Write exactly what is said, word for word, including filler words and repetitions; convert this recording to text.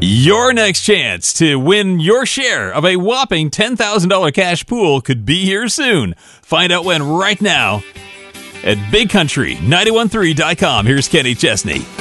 Your next chance to win your share of a whopping ten thousand dollars cash pool could be here soon. Find out when right now at big country nine one three dot com. Here's Kenny Chesney.